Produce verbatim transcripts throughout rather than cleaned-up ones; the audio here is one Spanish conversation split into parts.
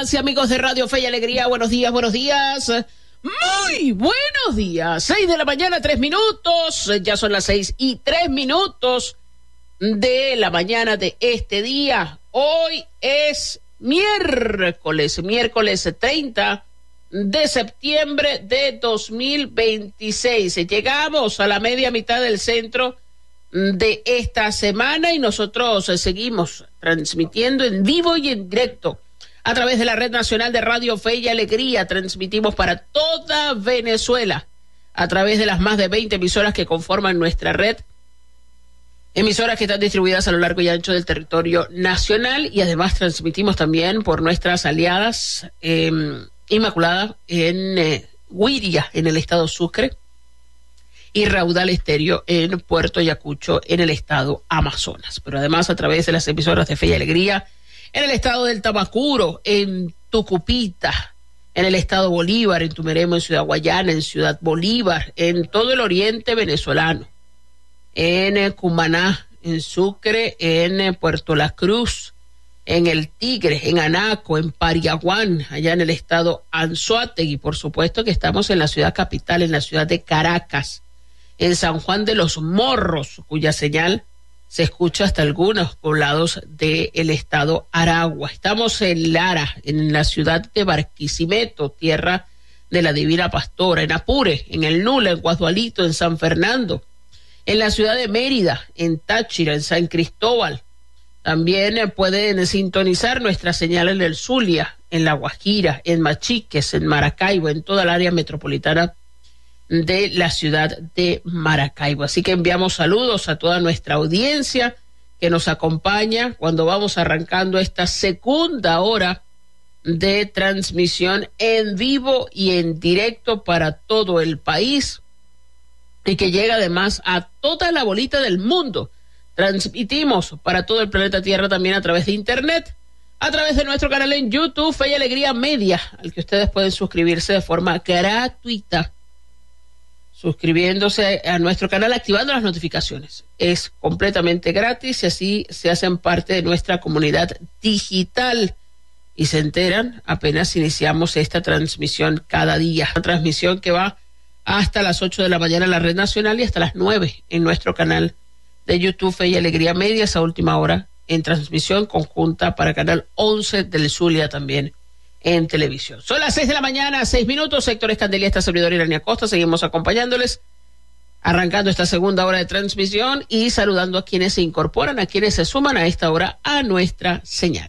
amigas y amigos de Radio Fe y Alegría, buenos días, buenos días. Muy buenos días. Seis de la mañana, tres minutos. Ya son las seis y tres minutos de la mañana de este día. Hoy es miércoles, miércoles treinta de septiembre de dos mil veintiséis. Llegamos a la media mitad del centro de esta semana y nosotros seguimos transmitiendo en vivo y en directo a través de la Red Nacional de Radio Fe y Alegría. Transmitimos para toda Venezuela a través de las más de veinte emisoras que conforman nuestra red, emisoras que están distribuidas a lo largo y ancho del territorio nacional, y además transmitimos también por nuestras aliadas eh, Inmaculada en eh, Huiria, en el estado Sucre, y Raudal Estéreo en Puerto Ayacucho, en el estado Amazonas. Pero además a través de las emisoras de Fe y Alegría en el estado del Tamacuro, en Tucupita, en el estado Bolívar, en Tumeremo, en Ciudad Guayana, en Ciudad Bolívar, en todo el oriente venezolano, en eh, Cumaná, en Sucre, en eh, Puerto La Cruz, en el Tigre, en Anaco, en Pariaguán, allá en el estado Anzoátegui. Por supuesto que estamos en la ciudad capital, en la ciudad de Caracas, en San Juan de los Morros, cuya señal se escucha hasta algunos poblados del estado Aragua. Estamos en Lara, en la ciudad de Barquisimeto, tierra de la Divina Pastora, en Apure, en el Nula, en Guadualito, en San Fernando, en la ciudad de Mérida, en Táchira, en San Cristóbal. También pueden sintonizar nuestra señal en el Zulia, en La Guajira, en Machiques, en Maracaibo, en toda el área metropolitana de la ciudad de Maracaibo. Así que enviamos saludos a toda nuestra audiencia que nos acompaña cuando vamos arrancando esta segunda hora de transmisión en vivo y en directo para todo el país, y que llega además a toda la bolita del mundo. Transmitimos para todo el planeta Tierra también a través de internet, a través de nuestro canal en YouTube, Fe y Alegría Media, al que ustedes pueden suscribirse de forma gratuita, suscribiéndose a nuestro canal, activando las notificaciones. Es completamente gratis y así se hacen parte de nuestra comunidad digital y se enteran apenas iniciamos esta transmisión cada día. Una transmisión que va hasta las ocho de la mañana en la Red Nacional y hasta las nueve en nuestro canal de YouTube Fe y Alegría Media, esa última hora en transmisión conjunta para Canal once del Zulia también en televisión. Son las seis de la mañana, seis minutos. Héctor Escandelia, esta servidora Irania Costa, seguimos acompañándoles, arrancando esta segunda hora de transmisión y saludando a quienes se incorporan, a quienes se suman a esta hora a nuestra señal.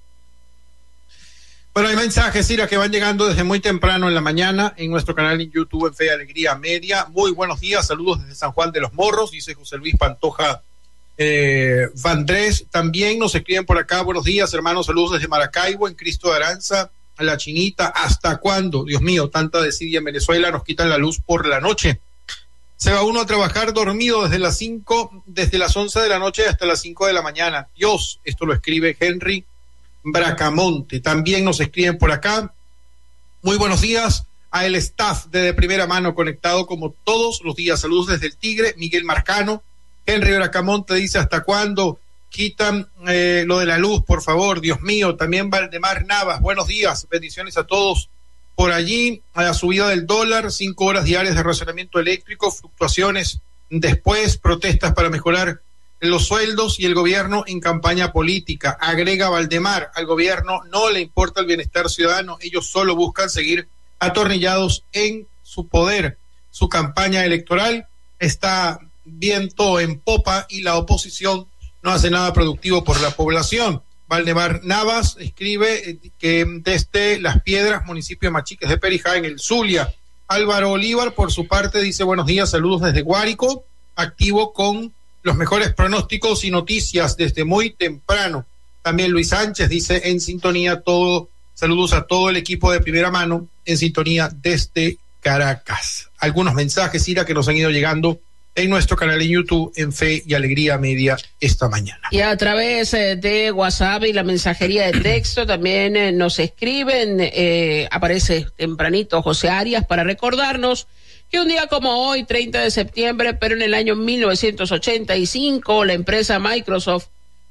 Bueno, hay mensajes, Ira, que van llegando desde muy temprano en la mañana en nuestro canal en YouTube en Fe y Alegría Media. Muy buenos días, saludos desde San Juan de los Morros, dice José Luis Pantoja eh, Vandrés. También nos escriben por acá, buenos días, hermanos, saludos desde Maracaibo, en Cristo de Aranza, a La Chinita. ¿Hasta cuándo? Dios mío, tanta desidia en Venezuela, nos quitan la luz por la noche. Se va uno a trabajar dormido desde las cinco, desde las once de la noche hasta las cinco de la mañana. Dios, esto lo escribe Henry Bracamonte. También nos escriben por acá, muy buenos días a el staff de, de primera mano conectado como todos los días. Saludos desde el Tigre, Miguel Marcano. Henry Bracamonte dice, ¿hasta cuándo quitan eh, lo de la luz, por favor? Dios mío. También Valdemar Navas, buenos días, bendiciones a todos por allí. A la subida del dólar, cinco horas diarias de racionamiento eléctrico, fluctuaciones después, protestas para mejorar los sueldos y el gobierno en campaña política. Agrega Valdemar, al gobierno no le importa el bienestar ciudadano, ellos solo buscan seguir atornillados en su poder. Su campaña electoral está viento en popa y la oposición no hace nada productivo por la población. Valdemar Navas escribe que desde Las Piedras, municipio de Machiques de Perijá, en el Zulia. Álvaro Olivar, por su parte, dice buenos días, saludos desde Guárico, activo con los mejores pronósticos y noticias desde muy temprano. También Luis Sánchez dice en sintonía, todo, saludos a todo el equipo de primera mano en sintonía desde Caracas. Algunos mensajes, Ira, que nos han ido llegando en nuestro canal en YouTube en Fe y Alegría Media esta mañana. Y a través eh, de WhatsApp y la mensajería de texto también eh, nos escriben, eh, aparece tempranito José Arias para recordarnos que un día como hoy, treinta de septiembre, pero en el año mil novecientos ochenta y cinco, la empresa Microsoft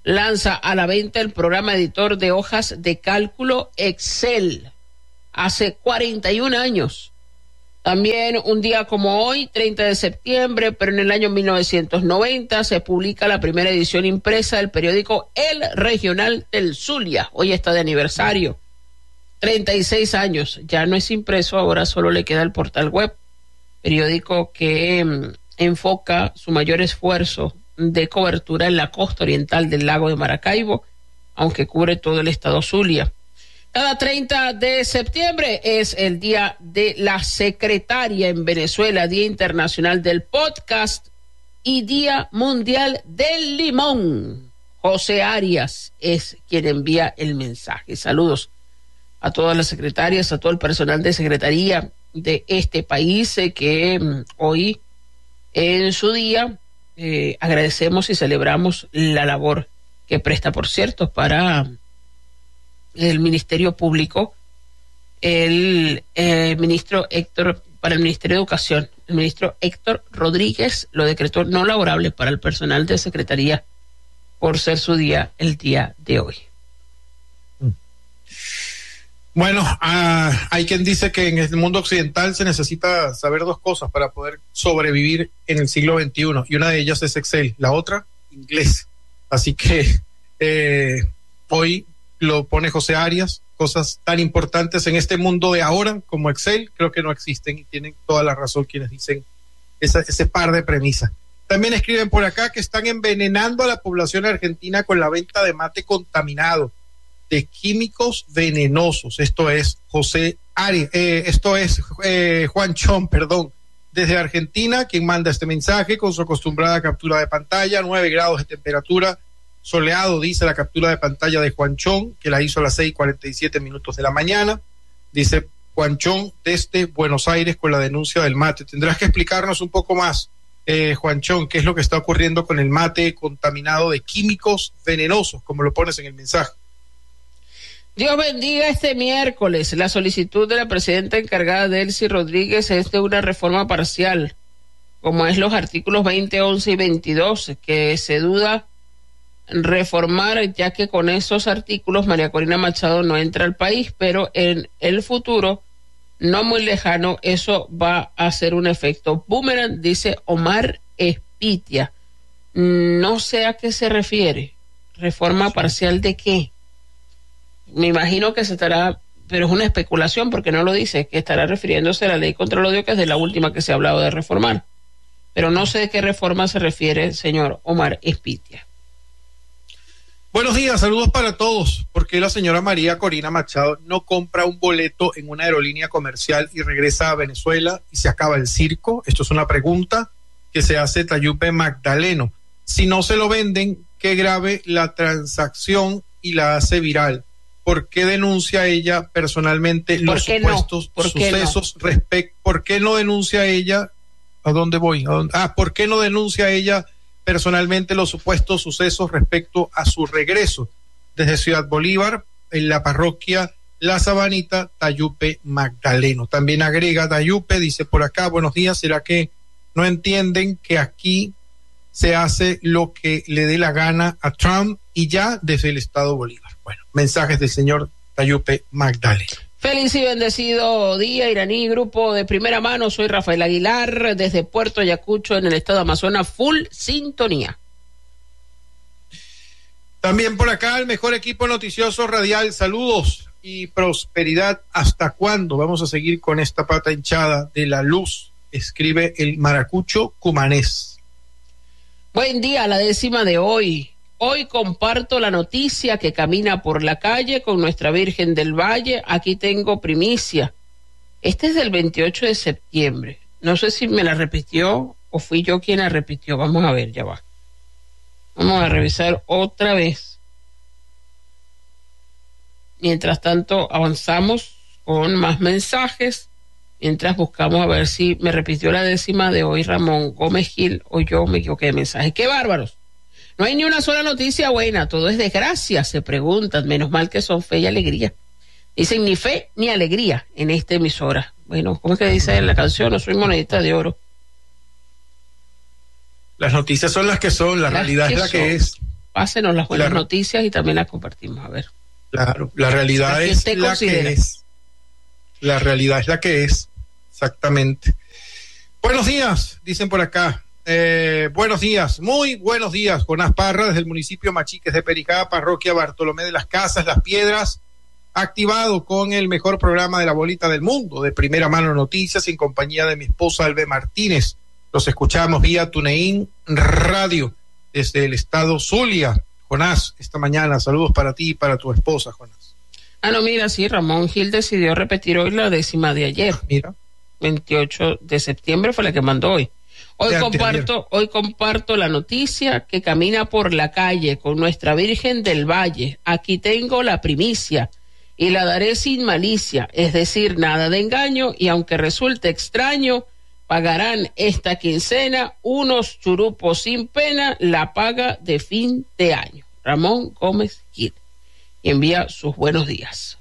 lanza a la venta el programa editor de hojas de cálculo Excel. Hace cuarenta y un años. También un día como hoy, treinta de septiembre, pero en el año mil novecientos noventa, se publica la primera edición impresa del periódico El Regional del Zulia. Hoy está de aniversario. treinta y seis años. Ya no es impreso, ahora solo le queda el portal web. Periódico que eh, enfoca su mayor esfuerzo de cobertura en la costa oriental del lago de Maracaibo, aunque cubre todo el estado Zulia. Cada treinta de septiembre es el Día de la Secretaria en Venezuela, Día Internacional del Podcast y Día Mundial del Limón. José Arias es quien envía el mensaje. Saludos a todas las secretarias, a todo el personal de secretaría de este país eh, que mm, hoy en su día eh, agradecemos y celebramos la labor que presta, por cierto, para el Ministerio Público, el eh, ministro Héctor, para el Ministerio de Educación, el ministro Héctor Rodríguez lo decretó no laborable para el personal de Secretaría por ser su día el día de hoy. Bueno, uh, hay quien dice que en el mundo occidental se necesita saber dos cosas para poder sobrevivir en el siglo veintiuno, y una de ellas es Excel, la otra, inglés. Así que eh, hoy lo pone José Arias, cosas tan importantes en este mundo de ahora como Excel, creo que no existen, y tienen toda la razón quienes dicen esa, ese par de premisas. También escriben por acá que están envenenando a la población argentina con la venta de mate contaminado, de químicos venenosos. Esto es José Arias, eh, esto es eh, Juan Chón, perdón, desde Argentina, quien manda este mensaje con su acostumbrada captura de pantalla, nueve grados de temperatura, soleado, dice la captura de pantalla de Juanchón, que la hizo a las seis y cuarenta y siete minutos de la mañana. Dice Juanchón desde Buenos Aires con la denuncia del mate. Tendrás que explicarnos un poco más, eh, Juanchón, qué es lo que está ocurriendo con el mate contaminado de químicos venenosos, como lo pones en el mensaje. Dios bendiga este miércoles. La solicitud de la presidenta encargada Delcy Rodríguez es de una reforma parcial, como es los artículos veinte, once y veintidós, que se duda reformar, ya que con esos artículos María Corina Machado no entra al país, pero en el futuro no muy lejano eso va a hacer un efecto boomerang, dice Omar Espitia. No sé a qué se refiere. ¿Reforma parcial de qué? Me imagino que se estará, pero es una especulación porque no lo dice, que estará refiriéndose a la ley contra el odio, que es de la última que se ha hablado de reformar. Pero no sé de qué reforma se refiere, señor Omar Espitia. Buenos días, saludos para todos. ¿Por qué la señora María Corina Machado no compra un boleto en una aerolínea comercial y regresa a Venezuela y se acaba el circo? Esto es una pregunta que se hace Tayupe Magdaleno. Si no se lo venden, que grabe la transacción y la hace viral. ¿Por qué denuncia ella personalmente los supuestos no? sucesos no? respecto? ¿Por qué no denuncia ella? ¿A dónde voy? ¿A dónde? Ah, ¿por qué no denuncia ella personalmente los supuestos sucesos respecto a su regreso desde Ciudad Bolívar, en la parroquia La Sabanita, Tayupe Magdaleno? También agrega Tayupe, dice por acá, buenos días, ¿será que no entienden que aquí se hace lo que le dé la gana a Trump y ya desde el estado Bolívar? Bueno, mensajes del señor Tayupe Magdaleno. Feliz y bendecido día, Iraní, grupo de primera mano. Soy Rafael Aguilar, desde Puerto Ayacucho, en el estado de Amazonas, full sintonía. También por acá el mejor equipo noticioso radial, saludos y prosperidad. ¿Hasta cuándo vamos a seguir con esta pata hinchada de la luz? Escribe el maracucho cumanés. Buen día, la décima de hoy. Hoy comparto la noticia que camina por la calle con nuestra Virgen del Valle. Aquí tengo primicia. Este es del veintiocho de septiembre. No sé si me la repitió o fui yo quien la repitió. Vamos a ver, ya va. Vamos a revisar otra vez. Mientras tanto, avanzamos con más mensajes. Mientras buscamos a ver si me repitió la décima de hoy Ramón Gómez Gil o yo me equivoqué de mensaje. ¡Qué bárbaros! No hay ni una sola noticia buena, todo es desgracia, se preguntan, menos mal que son fe y alegría. Dicen ni fe ni alegría en esta emisora. Bueno, ¿cómo es que dice la canción? No soy monedita de oro. Las noticias son las que son, la las realidad es la son. que es. Pásenos las buenas la, noticias y también las compartimos. A ver. Claro, la realidad es la considera? que es. La realidad es la que es, exactamente. Buenos días, dicen por acá. Eh, buenos días, muy buenos días. Jonás Parra, desde el municipio Machiques de Pericá, parroquia Bartolomé de las Casas, Las Piedras, activado con el mejor programa de la bolita del mundo, de primera mano noticias, en compañía de mi esposa Albe Martínez. Los escuchamos vía TuneIn Radio, desde el estado Zulia. Jonás, esta mañana, saludos para ti y para tu esposa, Jonás. Ah, no, mira, sí, Ramón Gil decidió repetir hoy la décima de ayer. Mira. veintiocho de septiembre fue la que mandó hoy. Hoy de comparto, ayer. hoy comparto la noticia que camina por la calle con nuestra Virgen del Valle. Aquí tengo la primicia y la daré sin malicia, es decir, nada de engaño, y aunque resulte extraño, pagarán esta quincena unos churupos sin pena, la paga de fin de año. Ramón Gómez Gil. Y envía sus buenos días.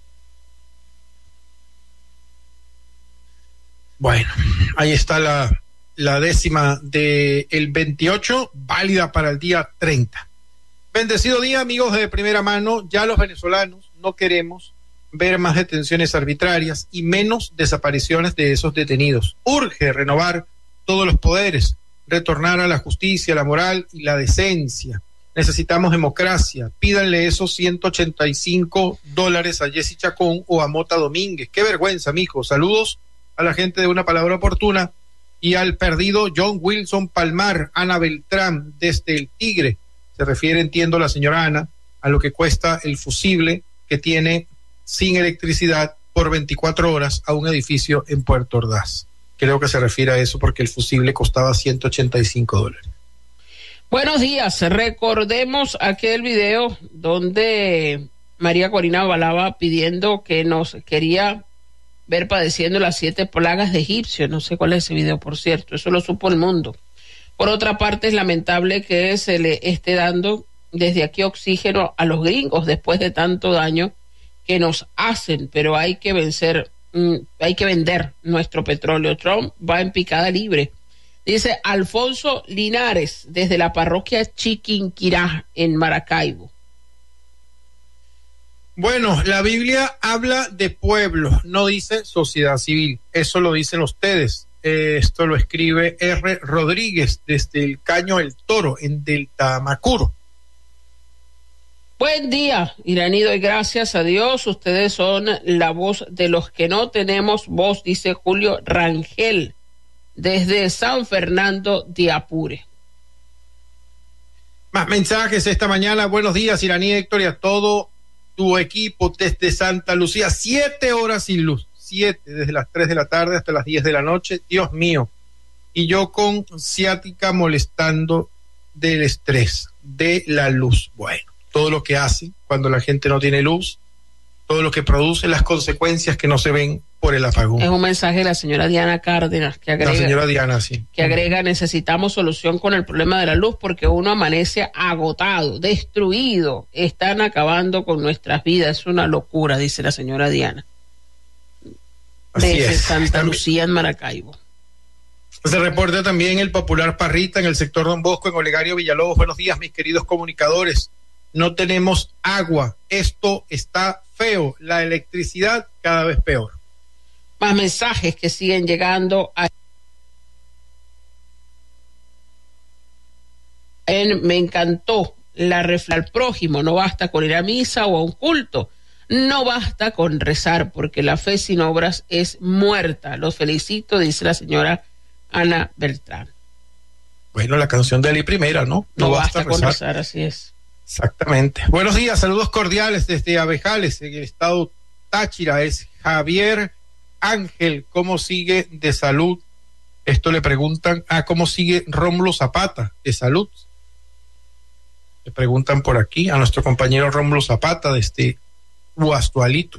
Bueno, ahí está la, la décima de el veintiocho, válida para el día treinta. Bendecido día, amigos de primera mano. Ya los venezolanos no queremos ver más detenciones arbitrarias y menos desapariciones de esos detenidos. Urge renovar todos los poderes, retornar a la justicia, la moral y la decencia. Necesitamos democracia. Pídanle esos ciento ochenta y cinco dólares a Jessy Chacón o a Mota Domínguez. Qué vergüenza, mijo. Saludos a la gente de Una Palabra Oportuna y al perdido John Wilson Palmar. Ana Beltrán, desde el Tigre. Se refiere, entiendo, la señora Ana, a lo que cuesta el fusible que tiene sin electricidad por veinticuatro horas a un edificio en Puerto Ordaz. Creo que se refiere a eso porque el fusible costaba ciento ochenta y cinco dólares. Buenos días, recordemos aquel video donde María Corina Balaba pidiendo que nos quería ver padeciendo las siete plagas de egipcios. No sé cuál es ese video, por cierto, eso lo supo el mundo. Por otra parte, es lamentable que se le esté dando desde aquí oxígeno a los gringos después de tanto daño que nos hacen, pero hay que vencer, mmm, hay que vender nuestro petróleo. Trump va en picada libre. Dice Alfonso Linares, desde la parroquia Chiquinquirá, en Maracaibo. Bueno, la Biblia habla de pueblo, no dice sociedad civil. Eso lo dicen ustedes. Eh, esto lo escribe R. Rodríguez, desde el Caño del Toro, en Delta Macuro. Buen día, Iraní, doy gracias a Dios. Ustedes son la voz de los que no tenemos voz, dice Julio Rangel, desde San Fernando de Apure. Más mensajes esta mañana. Buenos días, Iraní, Héctor, y a todo tu equipo desde Santa Lucía. Siete horas sin luz. Siete, desde las tres de la tarde hasta las diez de la noche. Dios mío. Y yo con ciática molestando del estrés, de la luz. Bueno, todo lo que hace cuando la gente no tiene luz, todo lo que produce, las consecuencias que no se ven por el apagón. Es un mensaje de la señora Diana Cárdenas que agrega, la señora Diana, sí. que agrega, necesitamos solución con el problema de la luz porque uno amanece agotado, destruido, están acabando con nuestras vidas, es una locura, dice la señora Diana. Así Desde es. Santa También, Lucía en Maracaibo. Se reporta también el popular Parrita en el sector Don Bosco, en Olegario Villalobos. Buenos días, mis queridos comunicadores. No tenemos agua, esto está feo, la electricidad cada vez peor. Más mensajes que siguen llegando a... En, me encantó la refla al prójimo, no basta con ir a misa o a un culto, no basta con rezar porque la fe sin obras es muerta. Los felicito, dice la señora Ana Beltrán. Bueno, la canción de Ali Primera, ¿no? No, no basta, basta con rezar. rezar, así es. Exactamente. Buenos días, saludos cordiales desde Abejales, en el estado Táchira. Es Javier Ángel, ¿cómo sigue de salud? Esto le preguntan, ah, ¿cómo sigue Rómulo Zapata de salud? Le preguntan por aquí a nuestro compañero Rómulo Zapata desde Huastualito.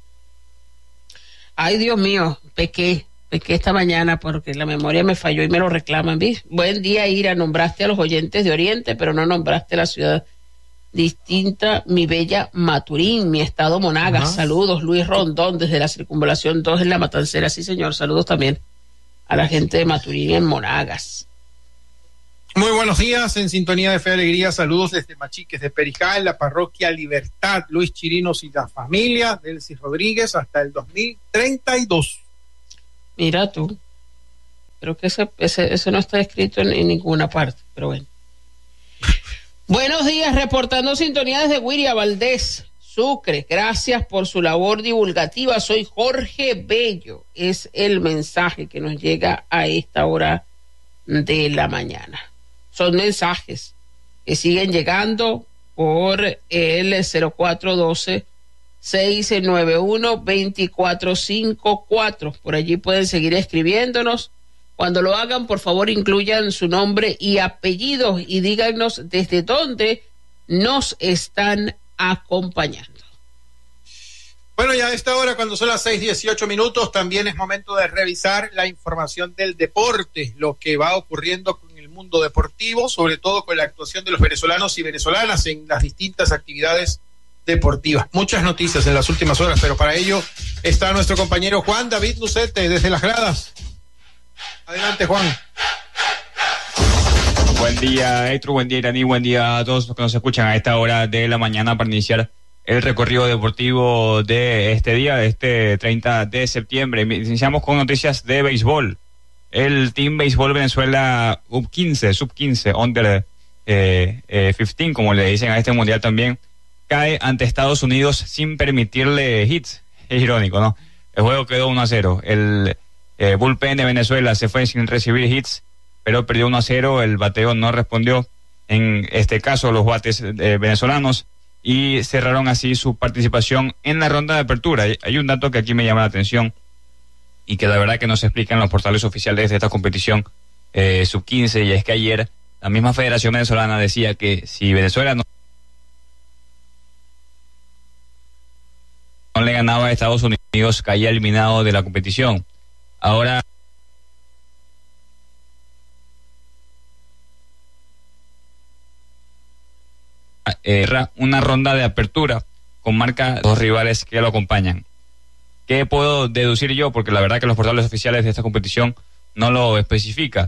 Ay, Dios mío, pequé, pequé esta mañana porque la memoria me falló y me lo reclaman. ¿Vis? Buen día, Ira, nombraste a los oyentes de Oriente, pero no nombraste la ciudad distinta, mi bella Maturín, mi estado Monagas. Uh-huh. Saludos, Luis Rondón, desde la circunvalación dos en La Matancera. Sí, señor, saludos también a la gente de Maturín en Monagas. Muy buenos días, en sintonía de Fe y Alegría, saludos desde Machiques de Perijá, en la parroquia Libertad, Luis Chirinos y la familia, Delcy Rodríguez, hasta el dos mil treinta y dos. Mira tú, creo que ese, ese, ese no está escrito en, en ninguna parte, pero bueno. Buenos días, reportando sintonía desde Guiria Valdés, Sucre, gracias por su labor divulgativa, soy Jorge Bello, es el mensaje que nos llega a esta hora de la mañana. Son mensajes que siguen llegando por el cero cuatro uno dos, seis nueve uno, dos cuatro cinco cuatro. Por allí pueden seguir escribiéndonos. Cuando lo hagan, por favor, incluyan su nombre y apellidos y díganos desde dónde nos están acompañando. Bueno, ya a esta hora, cuando son las seis dieciocho minutos, también es momento de revisar la información del deporte, lo que va ocurriendo con el mundo deportivo, sobre todo con la actuación de los venezolanos y venezolanas en las distintas actividades deportivas. Muchas noticias en las últimas horas, pero para ello está nuestro compañero Juan David Lucete desde las gradas. Adelante, Juan. Buen día, Héctor, buen día, Irani, buen día a todos los que nos escuchan a esta hora de la mañana para iniciar el recorrido deportivo de este día, de este treinta de septiembre. Iniciamos con noticias de béisbol. El Team Béisbol Venezuela U quince, sub quince, under eh, eh, quince, como le dicen a este mundial también, cae ante Estados Unidos sin permitirle hits. Es irónico, ¿no? El juego quedó uno a cero. El eh, bullpen de Venezuela se fue sin recibir hits, pero perdió uno a cero. El bateo no respondió, en este caso, los bates eh, venezolanos, y cerraron así su participación en la ronda de apertura. Hay, hay un dato que aquí me llama la atención y que la verdad que no se explica en los portales oficiales de esta competición eh, sub quince, y es que ayer la misma Federación Venezolana decía que si Venezuela no, no le ganaba a Estados Unidos, caía eliminado de la competición. Ahora eh, una ronda de apertura con marca de dos rivales que lo acompañan. ¿Qué puedo deducir yo? Porque la verdad que los portales oficiales de esta competición no lo especifica.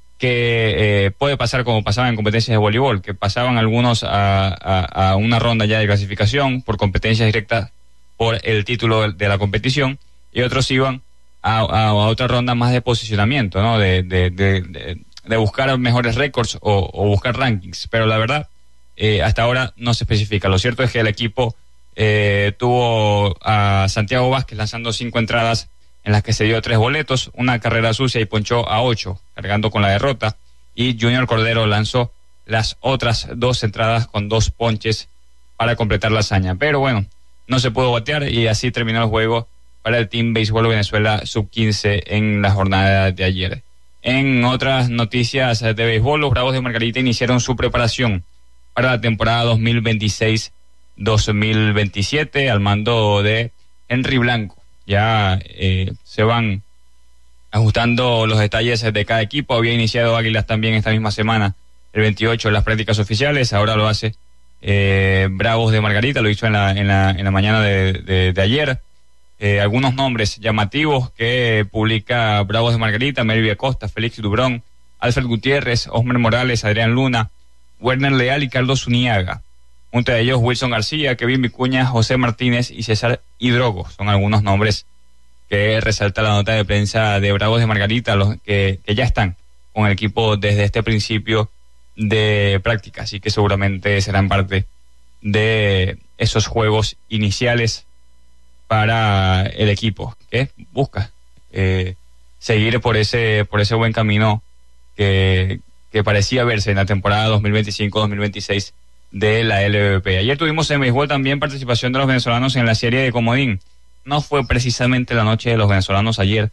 Que eh, puede pasar como pasaba en competencias de voleibol, que pasaban algunos a, a, a una ronda ya de clasificación por competencias directas por el título de, de la competición, y otros iban a, a, a otra ronda más de posicionamiento, ¿no? De, de, de, de, de buscar mejores récords o, o buscar rankings. Pero la verdad, eh, hasta ahora no se especifica. Lo cierto es que el equipo Eh, tuvo a Santiago Vázquez lanzando cinco entradas en las que se dio tres boletos, una carrera sucia y ponchó a ocho, cargando con la derrota, y Junior Cordero lanzó las otras dos entradas con dos ponches para completar la hazaña. Pero bueno, no se pudo batear y así terminó el juego para el Team Béisbol Venezuela sub quince en la jornada de ayer. En otras noticias de béisbol, los Bravos de Margarita iniciaron su preparación para la temporada dos mil veintiséis dos mil veintisiete al mando de Henry Blanco. Ya eh, se van ajustando los detalles de cada equipo. Había iniciado Águilas también esta misma semana, el veintiocho, las prácticas oficiales. Ahora lo hace eh, Bravos de Margarita, lo hizo en la, en la, en la mañana de, de, de ayer. Eh, algunos nombres llamativos que publica Bravos de Margarita: Melvia Costa, Félix Dubrón, Alfred Gutiérrez, Osmer Morales, Adrián Luna, Werner Leal y Carlos Zuniaga. Junto a ellos Wilson García, Kevin Vicuña, José Martínez y César Hidrogo. Son algunos nombres que resalta la nota de prensa de Bravos de Margarita, los que, que ya están con el equipo desde este principio de práctica, así que seguramente serán parte de esos juegos iniciales para el equipo que busca eh, seguir por ese por ese buen camino que, que parecía verse en la temporada dos mil veinticinco dos mil veintiséis de la L V P. Ayer tuvimos en béisbol también participación de los venezolanos en la serie de comodín. No fue precisamente la noche de los venezolanos ayer,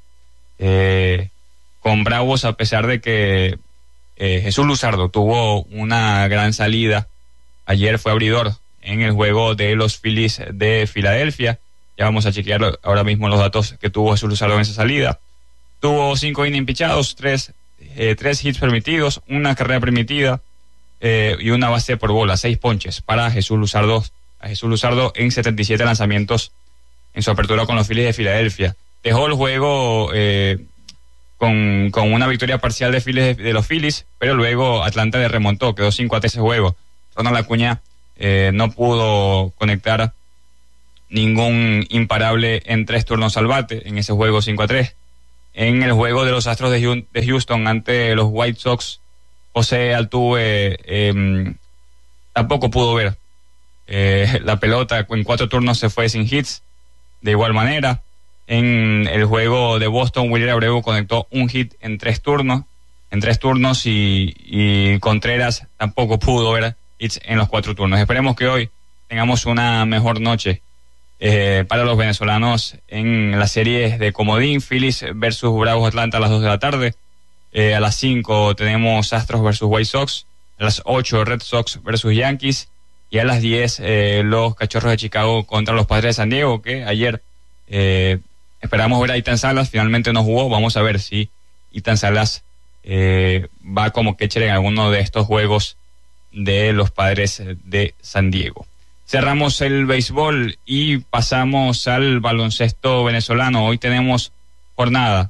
eh, con Bravos, a pesar de que eh, Jesús Luzardo tuvo una gran salida. Ayer fue abridor en el juego de los Phillies de Filadelfia. Ya vamos a chequear ahora mismo los datos que tuvo Jesús Luzardo en esa salida. Tuvo cinco innings pichados, tres, eh, tres hits permitidos, una carrera permitida, Eh, y una base por bola, seis ponches para Jesús Luzardo, a Jesús Luzardo en setenta y siete lanzamientos en su apertura con los Phillies de Filadelfia. Dejó el juego eh, con, con una victoria parcial de, Phillies, de los Phillies, pero luego Atlanta le remontó, quedó cinco a tres ese juego. Ronald Acuña eh, no pudo conectar ningún imparable en tres turnos al bate en ese juego cinco a tres. En el juego de los Astros de Houston ante los White Sox, José Altuve eh, tampoco pudo ver eh, la pelota. En cuatro turnos se fue sin hits. De igual manera, en el juego de Boston, Wilyer Abreu conectó un hit en tres turnos, en tres turnos y, y Contreras tampoco pudo ver hits en los cuatro turnos. Esperemos que hoy tengamos una mejor noche eh, para los venezolanos en las series de comodín. Phillies versus Bravos Atlanta a las dos de la tarde. Eh, a las cinco tenemos Astros versus White Sox. A las ocho Red Sox versus Yankees. Y a las diez eh, los Cachorros de Chicago contra los Padres de San Diego, que ayer eh, esperamos ver a Ethan Salas, finalmente no jugó. Vamos a ver si Ethan Salas eh, va como catcher en alguno de estos juegos de los Padres de San Diego. Cerramos el béisbol y pasamos al baloncesto venezolano. Hoy tenemos jornada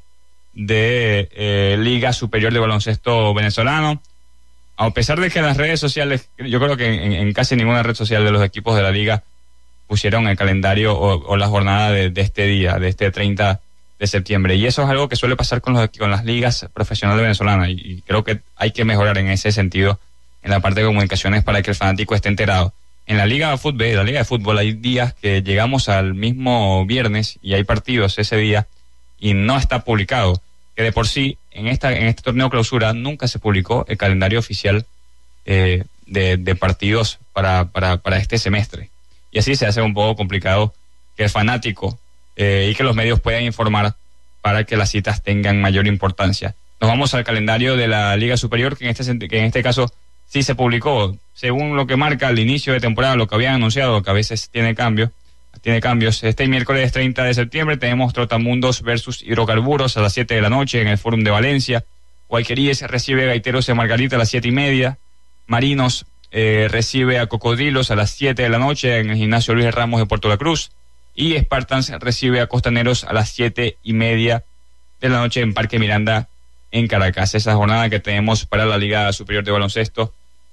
de eh, Liga Superior de Baloncesto Venezolano. A pesar de que en las redes sociales, yo creo que en, en casi ninguna red social de los equipos de la liga pusieron el calendario o, o la jornada de, de este día, de este treinta de septiembre. Y eso es algo que suele pasar con, los, con las ligas profesionales venezolanas. Y, y creo que hay que mejorar en ese sentido, en la parte de comunicaciones, para que el fanático esté enterado. En la liga de fútbol, la liga de fútbol hay días que llegamos al mismo viernes y hay partidos ese día y no está publicado. Que de por sí, en esta en este torneo clausura nunca se publicó el calendario oficial eh, de, de partidos para, para, para este semestre. Y así se hace un poco complicado que el fanático eh, y que los medios puedan informar para que las citas tengan mayor importancia. Nos vamos al calendario de la Liga Superior, que en este, que en este caso sí se publicó, según lo que marca el inicio de temporada, lo que habían anunciado, que a veces tiene cambio, tiene cambios. Este miércoles treinta de septiembre tenemos Trotamundos versus Hidrocarburos a las siete de la noche en el Fórum de Valencia. Guayqueríes recibe Gaiteros de Margarita a las siete y media. Marinos eh, recibe a Cocodrilos a las siete de la noche en el Gimnasio Luis Ramos de Puerto La Cruz. Y Spartans recibe a Costaneros a las siete y media de la noche en Parque Miranda en Caracas. Esa jornada que tenemos para la Liga Superior de Baloncesto,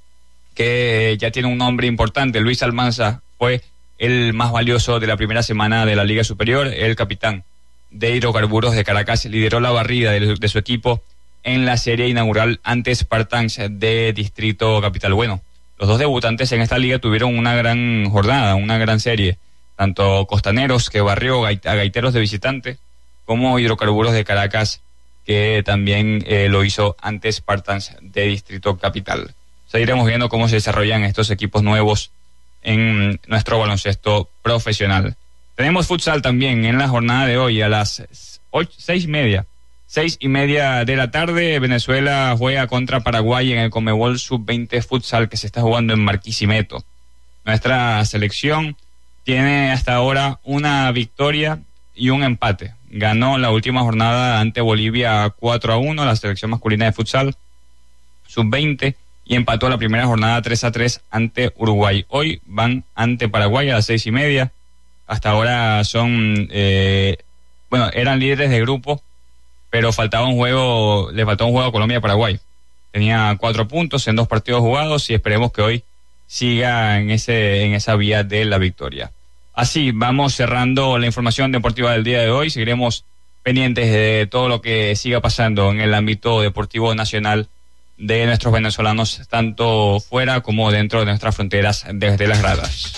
que ya tiene un nombre importante. Luis Almanza fue el más valioso de la primera semana de la Liga Superior. El capitán de Hidrocarburos de Caracas lideró la barrida de, de su equipo en la serie inaugural ante Spartans de Distrito Capital. Bueno, los dos debutantes en esta liga tuvieron una gran jornada, una gran serie. Tanto Costaneros, que barrió a Gaiteros de visitante, como Hidrocarburos de Caracas, que también eh, lo hizo ante Spartans de Distrito Capital. Seguiremos viendo cómo se desarrollan estos equipos nuevos en nuestro baloncesto profesional. Tenemos futsal también en la jornada de hoy a las ocho, seis y media. Seis y media de la tarde, Venezuela juega contra Paraguay en el Conmebol sub veinte futsal que se está jugando en Barquisimeto. Nuestra selección tiene hasta ahora una victoria y un empate. Ganó la última jornada ante Bolivia cuatro a uno, la selección masculina de futsal sub veinte, y empató la primera jornada tres a tres ante Uruguay. Hoy van ante Paraguay a las seis y media. Hasta ahora son, eh, bueno, eran líderes de grupo, pero faltaba un juego, le faltó un juego a Colombia-Paraguay. Tenía cuatro puntos en dos partidos jugados y esperemos que hoy siga en ese en esa vía de la victoria. Así vamos cerrando la información deportiva del día de hoy. Seguiremos pendientes de todo lo que siga pasando en el ámbito deportivo nacional de nuestros venezolanos, tanto fuera como dentro de nuestras fronteras, desde las gradas.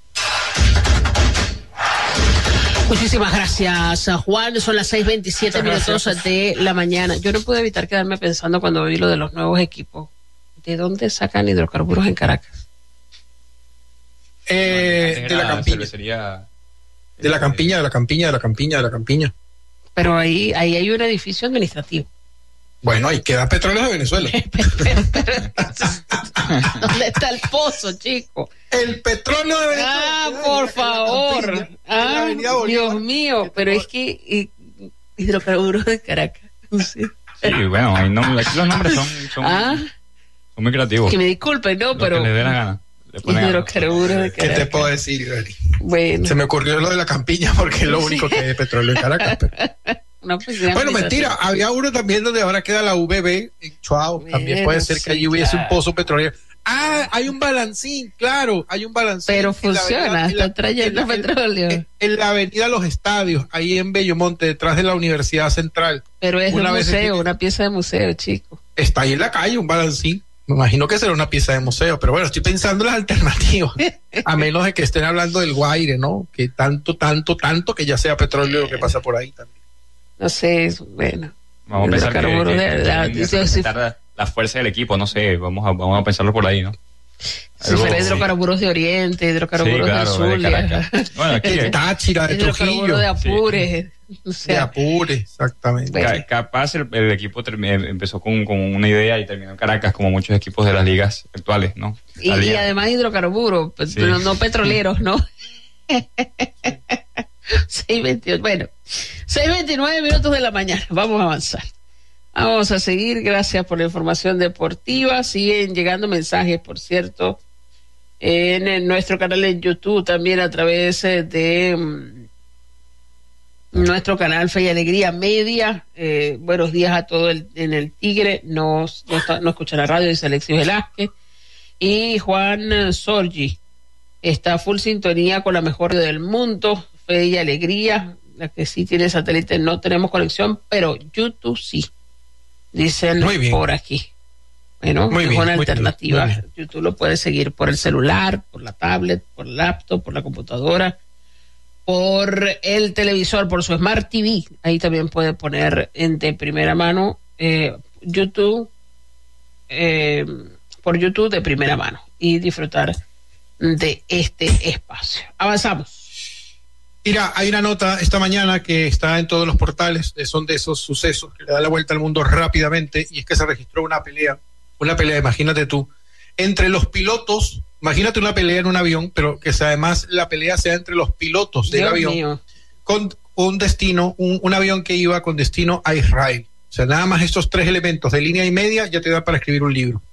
Muchísimas gracias, Juan. Son las seis veintisiete minutos de la mañana. Yo no pude evitar quedarme pensando cuando vi lo de los nuevos equipos. ¿De dónde sacan hidrocarburos en Caracas? Eh, de la campiña. De la campiña, de la campiña, de la campiña, de la campiña. Pero ahí, ahí hay un edificio administrativo. Bueno, ahí queda Petróleos de Venezuela. ¿Dónde está el pozo, chico? El petróleo de Venezuela. Ah, por favor. Ah, Dios mío, pero es que eh, hidrocarburos de Caracas. No sé. Sí, bueno, hay nombres, aquí los nombres son, son, ah, son muy creativos. Que me disculpen, ¿no? Lo pero que le dé la gana. Hidrocarburos de Caracas. ¿Qué te puedo decir, Ireli? Bueno. Se me ocurrió lo de la campiña porque es lo único que hay de petróleo en Caracas. Pero... Una piscina bueno, administrativa. mentira, había uno también donde ahora queda la V B en Chuao. También Bueno, puede ser que sí, allí hubiese claro. un pozo petrolero. Ah, hay un balancín, claro, hay un balancín. Pero en la funciona, avenida- en la- está trayendo en la- en- petróleo. En, en la avenida Los Estadios, ahí en Bellomonte, detrás de la Universidad Central. Pero es Una un vez museo, que- una pieza de museo, chico. Está ahí en la calle un balancín. Me imagino que será una pieza de museo, pero bueno, estoy pensando en las alternativas. A menos de que estén hablando del Guaire, ¿no? Que tanto, tanto, tanto que ya sea petróleo lo que pasa por ahí también. No sé, es- bueno. Vamos a pensar que, que, Hidrocarburos de- que de- quieren de- representar la, la fuerza del equipo, no sé, vamos a, vamos a pensarlo por ahí, ¿no? Si Algo- fuera hidrocarburos de Oriente, hidrocarburos Sí, claro, del de Zulia, Caracas. Bueno, aquí De Táchira, de Trujillo, hidrocarburos de Apures, o de sea, Apure, exactamente. Bueno. Ca- capaz el, el equipo termi- empezó con, con una idea y terminó en Caracas, como muchos equipos de las ligas actuales, ¿no? y, La y liga- además hidrocarburos, pe- Sí. pero no petroleros, ¿no? seis veintiocho, bueno, seis veintinueve minutos de la mañana, vamos a avanzar. Vamos a seguir, gracias por la información deportiva. Siguen llegando mensajes, por cierto, en, en nuestro canal en YouTube, también a través eh, de mm, nuestro canal Fe y Alegría Media. Eh, buenos días a todos el- en el Tigre, no, no, está- no escucha la radio, dice Alexis Velázquez. Y Juan eh, Sorgi está a full sintonía con la mejor radio del mundo, Fe y Alegría. La que sí tiene satélite no tenemos conexión, pero YouTube sí. Dicen Muy bien. por aquí. Bueno, Muy es bien, una muy bien, alternativa. muy bien. YouTube lo puedes seguir por el celular, por la tablet, por el laptop, por la computadora, por el televisor, por su Smart T V. Ahí también puede poner en de primera mano eh, YouTube, eh, por YouTube de primera mano y disfrutar de este espacio. Avanzamos. Mira, hay una nota esta mañana que está en todos los portales, eh, son de esos sucesos que le da la vuelta al mundo rápidamente, y es que se registró una pelea, una pelea, imagínate tú, entre los pilotos, imagínate una pelea en un avión, pero que sea, además la pelea sea entre los pilotos del Dios avión, mío. con un destino, un, un avión que iba con destino a Israel. O sea, nada más estos tres elementos de línea y media ya te da para escribir un libro.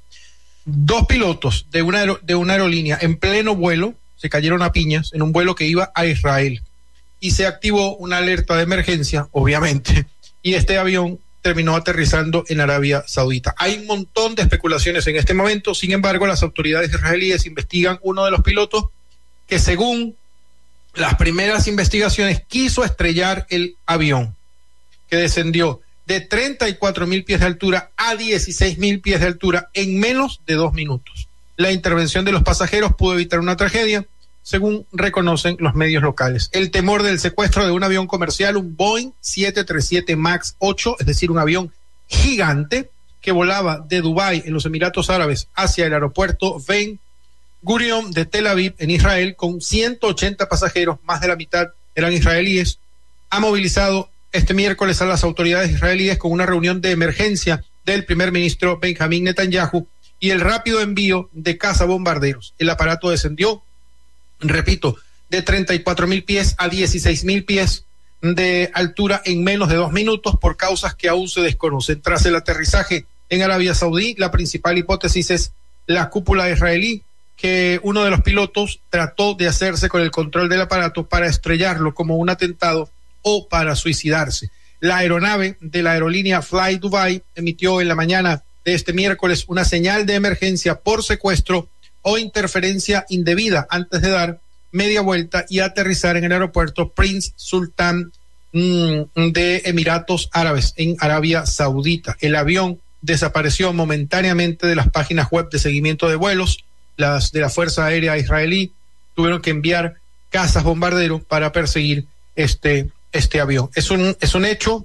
Dos pilotos de una, aero- de una aerolínea en pleno vuelo se cayeron a piñas en un vuelo que iba a Israel. Y se activó una alerta de emergencia, obviamente, y este avión terminó aterrizando en Arabia Saudita. Hay un montón de especulaciones en este momento, sin embargo, las autoridades israelíes investigan uno de los pilotos que, según las primeras investigaciones, quiso estrellar el avión, que descendió de treinta y cuatro mil pies de altura a dieciséis mil pies de altura en menos de dos minutos. La intervención de los pasajeros pudo evitar una tragedia, según reconocen los medios locales. El temor del secuestro de un avión comercial, un Boeing siete treinta y siete MAX ocho, es decir, un avión gigante que volaba de Dubái, en los Emiratos Árabes, hacia el aeropuerto Ben Gurion de Tel Aviv, en Israel, con ciento ochenta pasajeros, más de la mitad eran israelíes, ha movilizado este miércoles a las autoridades israelíes con una reunión de emergencia del primer ministro Benjamín Netanyahu y el rápido envío de cazabombarderos. El aparato descendió, repito, de treinta y cuatro mil pies a dieciséis mil pies de altura en menos de dos minutos por causas que aún se desconocen. Tras el aterrizaje en Arabia Saudí, la principal hipótesis es la cúpula israelí, que uno de los pilotos trató de hacerse con el control del aparato para estrellarlo como un atentado o para suicidarse. La aeronave de la aerolínea Fly Dubai emitió en la mañana de este miércoles una señal de emergencia por secuestro o interferencia indebida antes de dar media vuelta y aterrizar en el aeropuerto Prince Sultan mmm, de Emiratos Árabes en Arabia Saudita. El avión desapareció momentáneamente de las páginas web de seguimiento de vuelos. Las de la Fuerza Aérea Israelí tuvieron que enviar cazas bombarderos para perseguir este, este avión. Es un, es un hecho,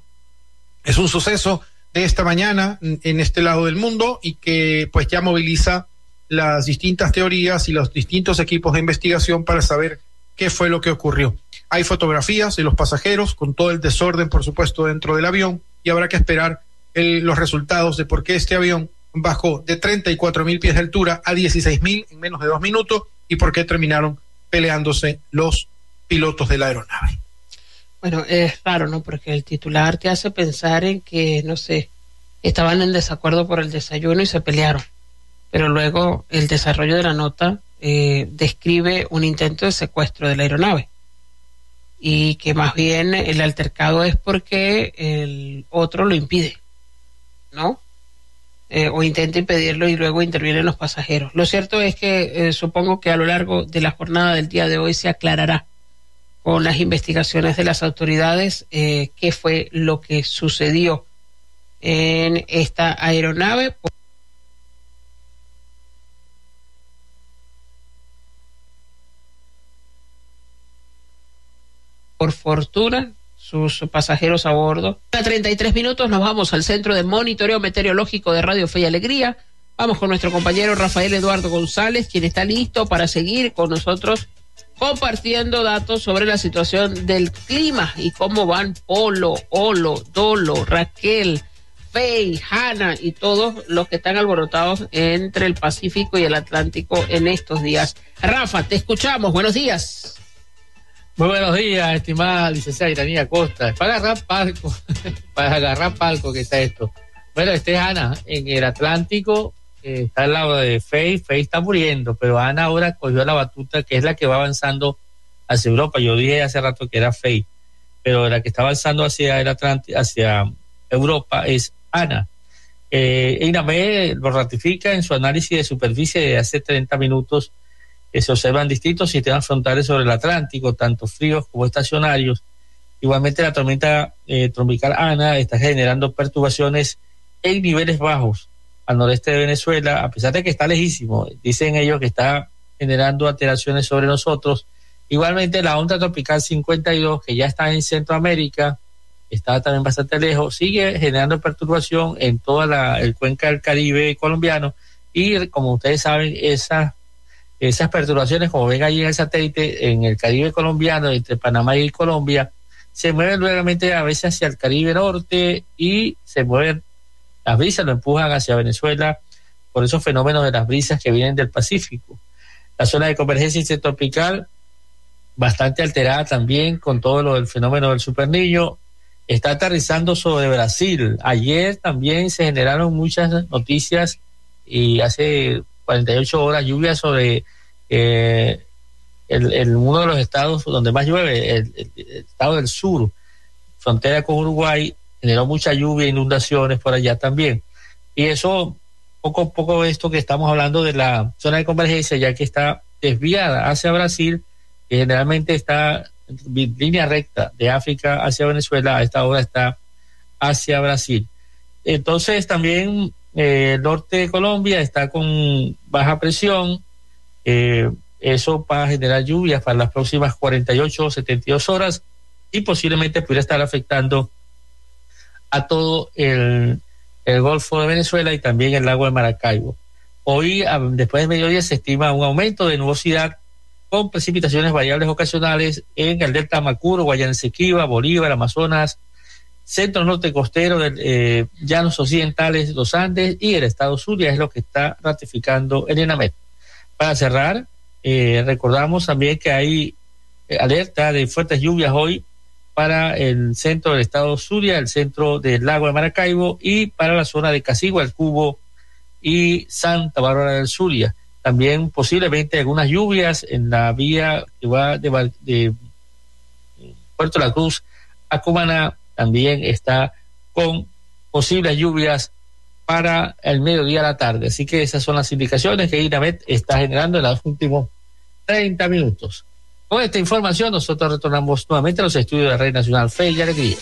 es un suceso de esta mañana en este lado del mundo y que pues ya moviliza las distintas teorías y los distintos equipos de investigación para saber qué fue lo que ocurrió. Hay fotografías de los pasajeros con todo el desorden, por supuesto, dentro del avión, y habrá que esperar el, los resultados de por qué este avión bajó de treinta y cuatro mil pies de altura a dieciséis mil en menos de dos minutos y por qué terminaron peleándose los pilotos de la aeronave. Bueno, es raro, ¿no? Porque el titular te hace pensar en que, no sé, estaban en desacuerdo por el desayuno y se pelearon. Pero luego el desarrollo de la nota eh, describe un intento de secuestro de la aeronave. y que más bien el altercado es porque el otro lo impide, ¿no? Eh, o intenta impedirlo y luego intervienen los pasajeros. Lo cierto es que eh, supongo que a lo largo de la jornada del día de hoy se aclarará con las investigaciones de las autoridades eh, qué fue lo que sucedió en esta aeronave. Por fortuna, sus pasajeros a bordo. A treinta y tres minutos nos vamos al Centro de Monitoreo Meteorológico de Radio Fe y Alegría. Vamos con nuestro compañero Rafael Eduardo González, quien está listo para seguir con nosotros compartiendo datos sobre la situación del clima y cómo van Polo, Olo, Dolo, Raquel, Fey, Hanna y todos los que están alborotados entre el Pacífico y el Atlántico en estos días. Rafa, te escuchamos. Buenos días. Muy buenos días, estimada licenciada Iranía Costa. Para agarrar palco, para agarrar palco que está esto. Bueno, este es Ana, en el Atlántico, eh, está al lado de Fey. Fey está muriendo, pero Ana ahora cogió la batuta, que es la que va avanzando hacia Europa. Yo dije hace rato que era Fey, pero la que está avanzando hacia el Atlántico, hacia Europa es Ana. Eh, INAMED lo ratifica en su análisis de superficie de hace treinta minutos. Se observan distintos sistemas frontales sobre el Atlántico, tanto fríos como estacionarios. Igualmente, la tormenta eh, tropical Ana está generando perturbaciones en niveles bajos al noreste de Venezuela, a pesar de que está lejísimo. Dicen ellos que está generando alteraciones sobre nosotros. Igualmente, la onda tropical cincuenta y dos, que ya está en Centroamérica, está también bastante lejos, sigue generando perturbación en toda la el cuenca del Caribe colombiano. Y como ustedes saben, esas Esas perturbaciones, como ven ahí en el satélite, en el Caribe colombiano, entre Panamá y Colombia, se mueven nuevamente a veces hacia el Caribe norte y se mueven, las brisas lo empujan hacia Venezuela por esos fenómenos de las brisas que vienen del Pacífico. La zona de convergencia intertropical, bastante alterada también con todo lo del fenómeno del Superniño, está aterrizando sobre Brasil. Ayer también se generaron muchas noticias y hace cuarenta y ocho horas lluvia sobre eh, el, el, uno de los estados donde más llueve, el, el, el estado del sur, frontera con Uruguay, generó mucha lluvia e inundaciones por allá también. Y eso, poco a poco esto que estamos hablando de la zona de convergencia, ya que está desviada hacia Brasil, que generalmente está en línea recta de África hacia Venezuela, a esta hora está hacia Brasil. Entonces también Eh, el norte de Colombia está con baja presión, eh, eso va a generar lluvias para las próximas cuarenta y ocho o setenta y dos horas y posiblemente pudiera estar afectando a todo el, el Golfo de Venezuela y también el lago de Maracaibo. Hoy, a, después del mediodía, se estima un aumento de nubosidad con precipitaciones variables ocasionales en el delta Macuro, Guayana Esequiba, Bolívar, Amazonas, centro norte costero, del, eh, llanos occidentales, los Andes y el estado Zulia, es lo que está ratificando el INAMED. Para cerrar, eh, recordamos también que hay eh, alerta de fuertes lluvias hoy para el centro del estado Zulia, el centro del lago de Maracaibo y para la zona de Casigua, El Cubo y Santa Bárbara del Zulia. También posiblemente algunas lluvias en la vía que va de, de Puerto La Cruz a Cumaná. También está con posibles lluvias para el mediodía a la tarde. Así que esas son las indicaciones que INAMED está generando en los últimos treinta minutos. Con esta información nosotros retornamos nuevamente a los estudios de Red Nacional Fe y Alegría.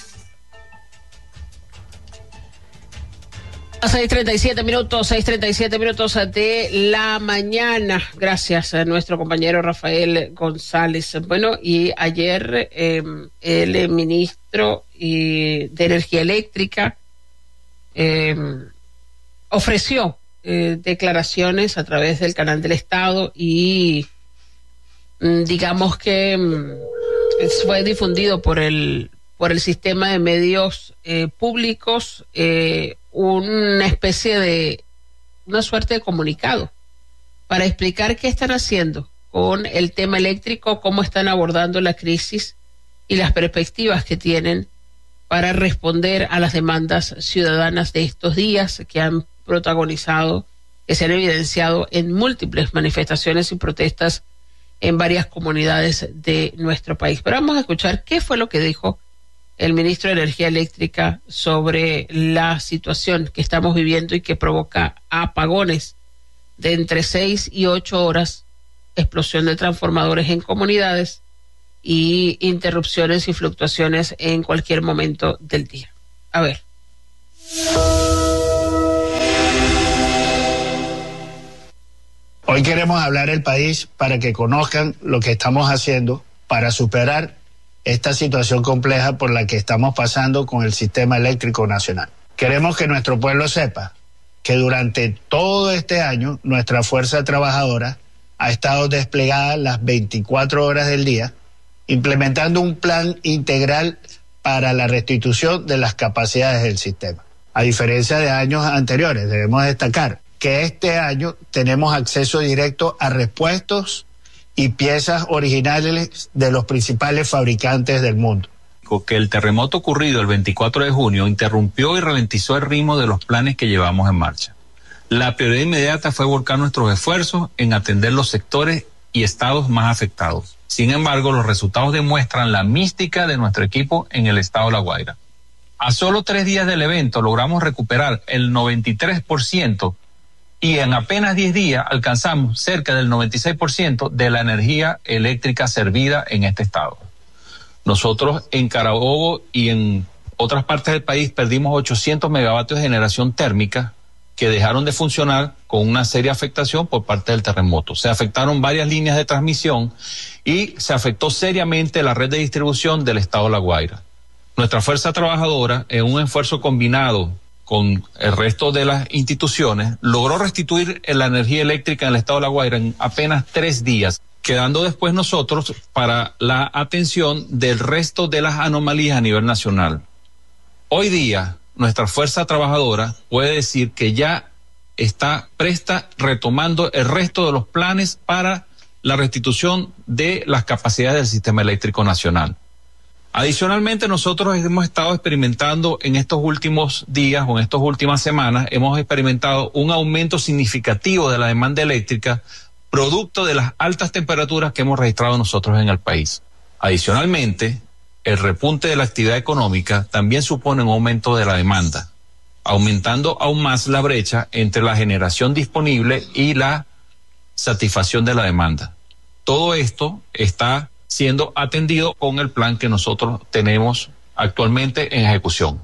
seis treinta y siete minutos, seis treinta y siete minutos de la mañana. Gracias a nuestro compañero Rafael González. Bueno, y ayer eh, el ministro y de Energía Eléctrica eh, ofreció eh, declaraciones a través del canal del Estado y mm, digamos que mm, fue difundido por el por el sistema de medios eh, públicos eh, una especie de, una suerte de comunicado para explicar qué están haciendo con el tema eléctrico, cómo están abordando la crisis y las perspectivas que tienen para responder a las demandas ciudadanas de estos días que han protagonizado, que se han evidenciado en múltiples manifestaciones y protestas en varias comunidades de nuestro país. Pero vamos a escuchar qué fue lo que dijo el ministro de Energía Eléctrica sobre la situación que estamos viviendo y que provoca apagones de entre seis y ocho horas, explosión de transformadores en comunidades y interrupciones y fluctuaciones en cualquier momento del día. A ver. Hoy queremos hablar al país para que conozcan lo que estamos haciendo para superar esta situación compleja por la que estamos pasando con el sistema eléctrico nacional. Queremos que nuestro pueblo sepa que durante todo este año nuestra fuerza trabajadora ha estado desplegada las veinticuatro horas del día, implementando un plan integral para la restitución de las capacidades del sistema. A diferencia de años anteriores, debemos destacar que este año tenemos acceso directo a repuestos y piezas originales de los principales fabricantes del mundo. Que el terremoto ocurrido el veinticuatro de junio interrumpió y ralentizó el ritmo de los planes que llevamos en marcha. La prioridad inmediata fue volcar nuestros esfuerzos en atender los sectores y estados más afectados. Sin embargo, los resultados demuestran la mística de nuestro equipo en el estado de La Guaira. A solo tres días del evento logramos recuperar el noventa y tres por ciento y en apenas diez días alcanzamos cerca del noventa y seis por ciento de la energía eléctrica servida en este estado. Nosotros en Carabobo y en otras partes del país perdimos ochocientos megavatios de generación térmica que dejaron de funcionar con una seria afectación por parte del terremoto. Se afectaron varias líneas de transmisión y se afectó seriamente la red de distribución del estado de La Guaira. Nuestra fuerza trabajadora, en un esfuerzo combinado con el resto de las instituciones, logró restituir la energía eléctrica en el estado de La Guaira en apenas tres días, quedando después nosotros para la atención del resto de las anomalías a nivel nacional. Hoy día, nuestra fuerza trabajadora puede decir que ya está presta retomando el resto de los planes para la restitución de las capacidades del sistema eléctrico nacional. Adicionalmente, nosotros hemos estado experimentando en estos últimos días o en estas últimas semanas, hemos experimentado un aumento significativo de la demanda eléctrica producto de las altas temperaturas que hemos registrado nosotros en el país. Adicionalmente, el repunte de la actividad económica también supone un aumento de la demanda, aumentando aún más la brecha entre la generación disponible y la satisfacción de la demanda. Todo esto está siendo atendido con el plan que nosotros tenemos actualmente en ejecución.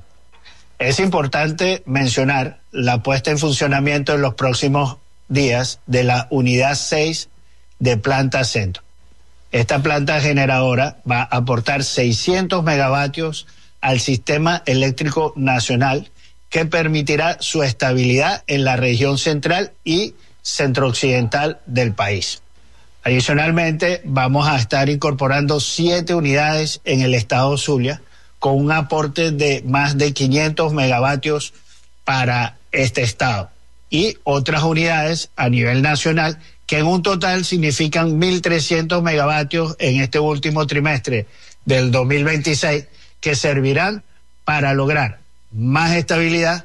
Es importante mencionar la puesta en funcionamiento en los próximos días de la unidad seis de Planta Centro. Esta planta generadora va a aportar seiscientos megavatios al sistema eléctrico nacional que permitirá su estabilidad en la región central y centro-occidental del país. Adicionalmente, vamos a estar incorporando siete unidades en el estado Zulia con un aporte de más de quinientos megavatios para este estado y otras unidades a nivel nacional que en un total significan mil trescientos megavatios en este último trimestre del dos mil veintiséis que servirán para lograr más estabilidad,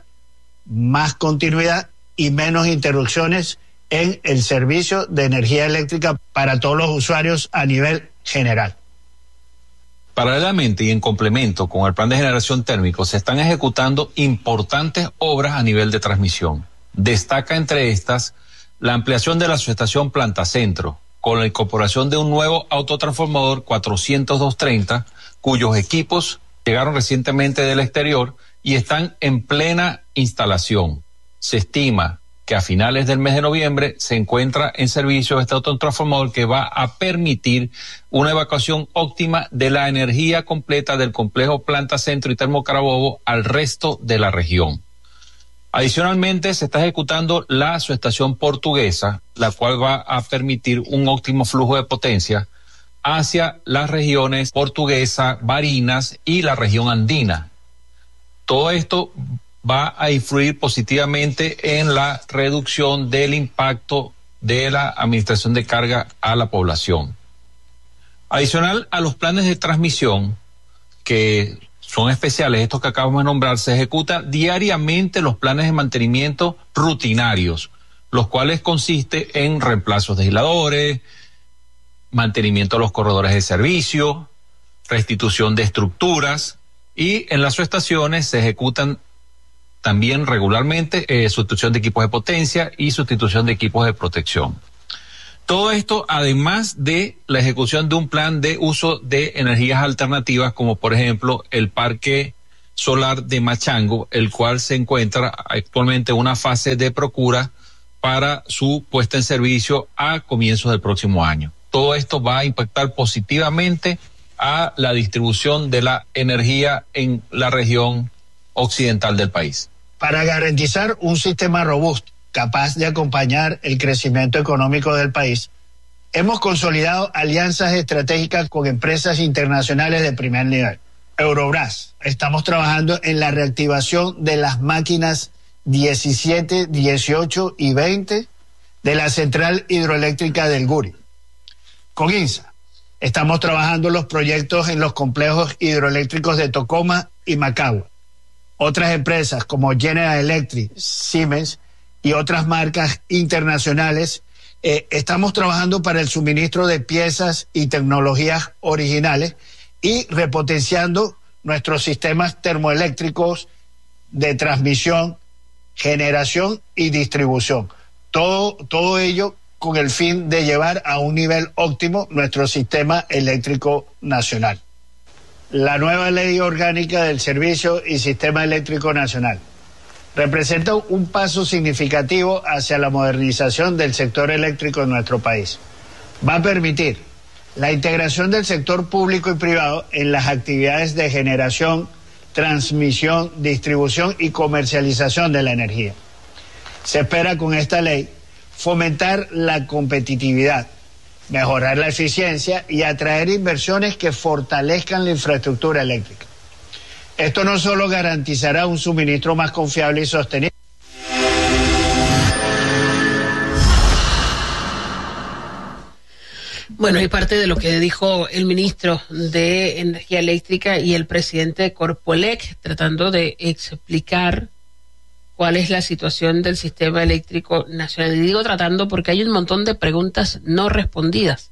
más continuidad y menos interrupciones en el servicio de energía eléctrica para todos los usuarios a nivel general. Paralelamente y en complemento con el plan de generación térmico, se están ejecutando importantes obras a nivel de transmisión. Destaca entre estas la ampliación de la subestación Planta Centro, con la incorporación de un nuevo autotransformador cuatrocientos dos treinta, cuyos equipos llegaron recientemente del exterior y están en plena instalación. Se estima que a finales del mes de noviembre se encuentra en servicio este autotransformador que va a permitir una evacuación óptima de la energía completa del complejo Planta Centro y Termo Carabobo al resto de la región. Adicionalmente, se está ejecutando la subestación portuguesa, la cual va a permitir un óptimo flujo de potencia hacia las regiones Portuguesa, Barinas y la región andina. Todo esto va a influir positivamente en la reducción del impacto de la administración de carga a la población. Adicional a los planes de transmisión, que son especiales, estos que acabamos de nombrar, se ejecutan diariamente los planes de mantenimiento rutinarios, los cuales consisten en reemplazos de aisladores, mantenimiento de los corredores de servicio, restitución de estructuras, y en las subestaciones se ejecutan también regularmente eh, sustitución de equipos de potencia y sustitución de equipos de protección. Todo esto además de la ejecución de un plan de uso de energías alternativas, como por ejemplo el parque solar de Machango, el cual se encuentra actualmente en una fase de procura para su puesta en servicio a comienzos del próximo año. Todo esto va a impactar positivamente a la distribución de la energía en la región occidental del país. Para garantizar un sistema robusto, capaz de acompañar el crecimiento económico del país, hemos consolidado alianzas estratégicas con empresas internacionales de primer nivel. Eurobras, estamos trabajando en la reactivación de las máquinas diecisiete, dieciocho y veinte de la central hidroeléctrica del Guri. Con INSA, estamos trabajando los proyectos en los complejos hidroeléctricos de Tocoma y Macagua. Otras empresas como General Electric, Siemens y otras marcas internacionales, eh, estamos trabajando para el suministro de piezas y tecnologías originales y repotenciando nuestros sistemas termoeléctricos de transmisión, generación y distribución. Todo, todo ello con el fin de llevar a un nivel óptimo nuestro sistema eléctrico nacional. La nueva Ley Orgánica del Servicio y Sistema Eléctrico Nacional representa un paso significativo hacia la modernización del sector eléctrico en nuestro país. Va a permitir la integración del sector público y privado en las actividades de generación, transmisión, distribución y comercialización de la energía. Se espera con esta ley fomentar la competitividad, mejorar la eficiencia y atraer inversiones que fortalezcan la infraestructura eléctrica. Esto no solo garantizará un suministro más confiable y sostenible. Bueno, y parte de lo que dijo el ministro de Energía Eléctrica y el presidente de Corpoelec, tratando de explicar cuál es la situación del sistema eléctrico nacional. Y digo tratando porque hay un montón de preguntas no respondidas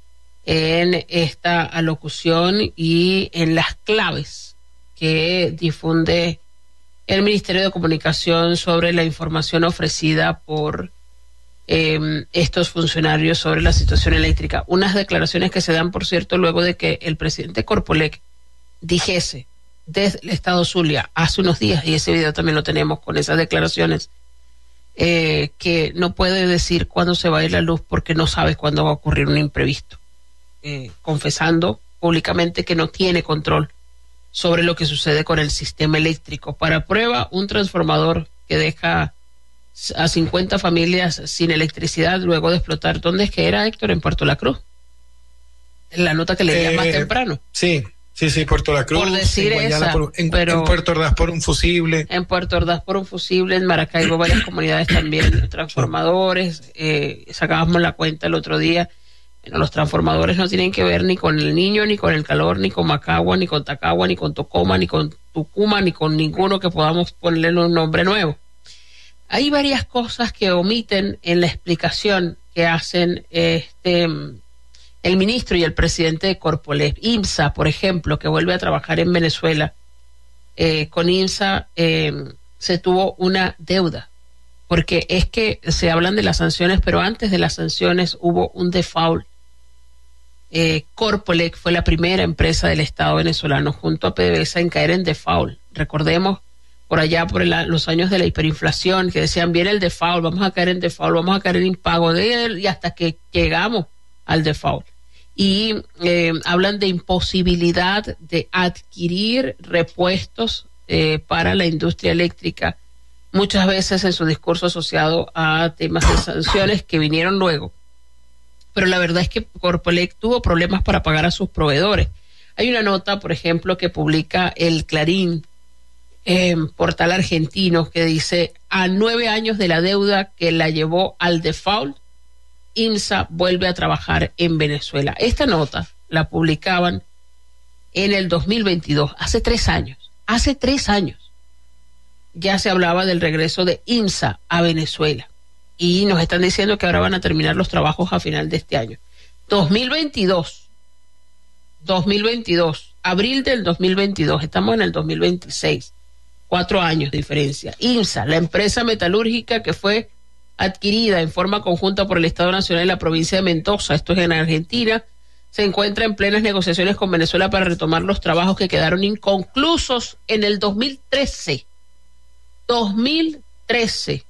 en esta alocución y en las claves que difunde el Ministerio de Comunicación sobre la información ofrecida por eh, estos funcionarios sobre la situación eléctrica. Unas declaraciones que se dan, por cierto, luego de que el presidente Corpoelec dijese desde el estado Zulia hace unos días, y ese video también lo tenemos con esas declaraciones, eh, que no puede decir cuándo se va a ir la luz porque no sabe cuándo va a ocurrir un imprevisto, eh, confesando públicamente que no tiene control sobre lo que sucede con el sistema eléctrico. Para prueba, un transformador que deja a cincuenta familias sin electricidad luego de explotar. ¿Dónde es que era, Héctor? En Puerto La Cruz. En la nota que leía eh, más temprano. Sí. Sí, sí, Puerto La Cruz. Por decir en esa, por, en, pero en Puerto Ordaz por un fusible. En Puerto Ordaz por un fusible, en Maracaibo varias comunidades también, transformadores, eh, sacábamos la cuenta el otro día. Bueno, los transformadores no tienen que ver ni con el Niño, ni con el calor, ni con Macagua, ni con Tacagua, ni con Tocoma, ni con Tucumán, ni con ninguno que podamos ponerle un nombre nuevo. Hay varias cosas que omiten en la explicación que hacen este el ministro y el presidente de Corpoelec. IMSA, por ejemplo, que vuelve a trabajar en Venezuela, eh, con IMSA eh, se tuvo una deuda, porque es que se hablan de las sanciones, pero antes de las sanciones hubo un default. Eh, Corpoelec fue la primera empresa del Estado venezolano junto a PDVSA en caer en default. Recordemos por allá por el, los años de la hiperinflación que decían, viene el default, vamos a caer en default, vamos a caer en impago de él, y hasta que llegamos al default. Y eh, hablan de imposibilidad de adquirir repuestos eh, para la industria eléctrica, muchas veces en su discurso asociado a temas de sanciones que vinieron luego. Pero la verdad es que Corpoelec tuvo problemas para pagar a sus proveedores. Hay una nota, por ejemplo, que publica el Clarín, eh, portal argentino, que dice, a nueve años de la deuda que la llevó al default, IMSA vuelve a trabajar en Venezuela. Esta nota la publicaban en el dos mil veintidós, hace tres años. Hace tres años ya se hablaba del regreso de IMSA a Venezuela y nos están diciendo que ahora van a terminar los trabajos a final de este año. dos mil veintidós. dos mil veintidós. Abril del dos mil veintidós. Estamos en el dos mil veintiséis. Cuatro años de diferencia. IMSA, la empresa metalúrgica que fue adquirida en forma conjunta por el Estado Nacional y la provincia de Mendoza, esto es en Argentina, se encuentra en plenas negociaciones con Venezuela para retomar los trabajos que quedaron inconclusos en el dos mil trece. dos mil trece.